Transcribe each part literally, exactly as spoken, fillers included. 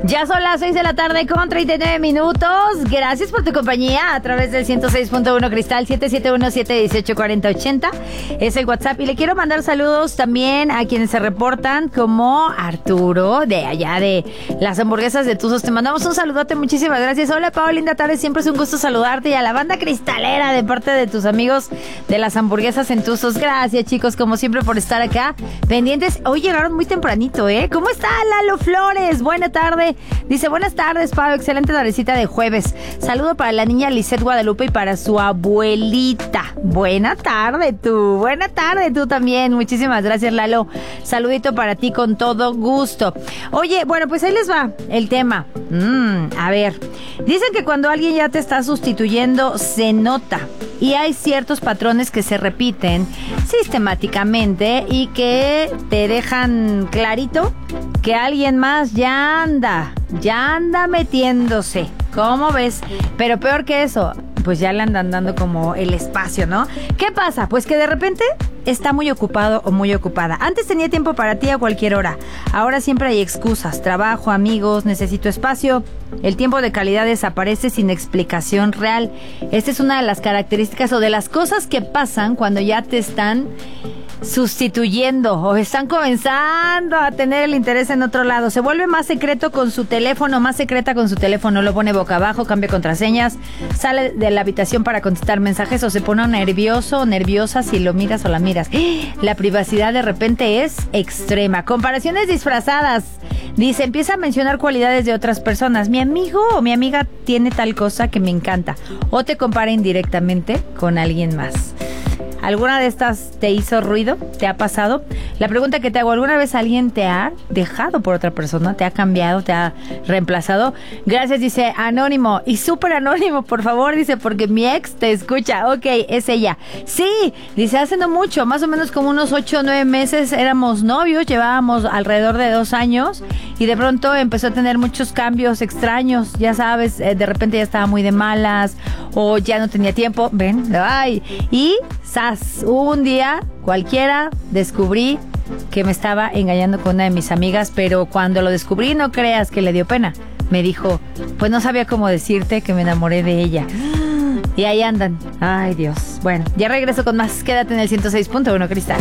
Ya son las seis de la tarde con treinta y nueve minutos. Gracias por tu compañía a través del ciento seis punto uno Cristal siete siete uno, siete uno ocho, cuatro cero ocho cero. Es el WhatsApp. Y le quiero mandar saludos también a quienes se reportan, como Arturo, de allá de las hamburguesas de Tuzos. Te mandamos un saludote, muchísimas gracias. Hola, Pau, linda tarde. Siempre es un gusto saludarte. Y a la banda cristalera de parte de tus amigos de las hamburguesas en Tuzos. Gracias, chicos, como siempre, por estar acá pendientes. Hoy llegaron muy tempranito, ¿eh? ¿Cómo está Lalo Flores? Buena tarde. Dice, buenas tardes, Pau, excelente tardecita de jueves. Saludo para la niña Lisette Guadalupe y para su abuelita. Buena tarde tú, buena tarde tú también. Muchísimas gracias, Lalo. Saludito para ti con todo gusto. Oye, bueno, pues ahí les va el tema. Mm, a ver, dicen que cuando alguien ya te está sustituyendo se nota. Y hay ciertos patrones que se repiten sistemáticamente y que te dejan clarito que alguien más ya anda, ya anda metiéndose. ¿Cómo ves? Pero peor que eso, pues ya le andan dando como el espacio, ¿no? ¿Qué pasa? Pues que de repente está muy ocupado o muy ocupada. Antes tenía tiempo para ti a cualquier hora. Ahora siempre hay excusas. Trabajo, amigos, necesito espacio. El tiempo de calidad desaparece sin explicación real. Esta es una de las características o de las cosas que pasan cuando ya te están sustituyendo o están comenzando a tener el interés en otro lado. Se vuelve más secreto con su teléfono, más secreta con su teléfono, lo pone boca abajo, cambia contraseñas, sale de la habitación para contestar mensajes o se pone nervioso o nerviosa si lo miras o la miras. La privacidad de repente es extrema. Comparaciones disfrazadas. Dice, empieza a mencionar cualidades de otras personas. Mi amigo o mi amiga tiene tal cosa que me encanta. O te compara indirectamente con alguien más. ¿Alguna de estas te hizo ruido? ¿Te ha pasado? La pregunta que te hago, ¿alguna vez alguien te ha dejado por otra persona? ¿Te ha cambiado? ¿Te ha reemplazado? Gracias, dice Anónimo. Y súper anónimo, por favor, dice, porque mi ex te escucha. Ok, es ella. Sí, dice, hace no mucho, más o menos como unos ocho o nueve meses éramos novios, llevábamos alrededor de dos años y de pronto empezó a tener muchos cambios extraños. Ya sabes, de repente ya estaba muy de malas o ya no tenía tiempo. Ven, ay. Y ¡zas! Un día cualquiera descubrí que me estaba engañando con una de mis amigas, pero cuando lo descubrí, no creas que le dio pena. Me dijo, pues no sabía cómo decirte que me enamoré de ella. Y ahí andan. Ay, Dios. Bueno, ya regreso con más. Quédate en el ciento seis punto uno Cristal.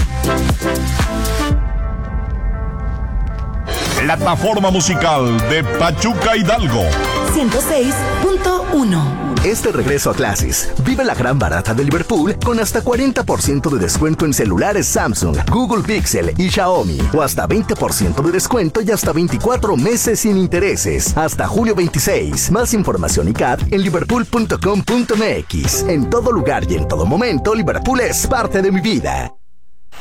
Plataforma musical de Pachuca Hidalgo. ciento seis punto uno. Este regreso a clases, vive la gran barata de Liverpool con hasta cuarenta por ciento de descuento en celulares Samsung, Google Pixel y Xiaomi. O hasta veinte por ciento de descuento y hasta veinticuatro meses sin intereses. Hasta julio veintiséis. Más información y C A D en liverpool punto com punto m x. En todo lugar y en todo momento, Liverpool es parte de mi vida.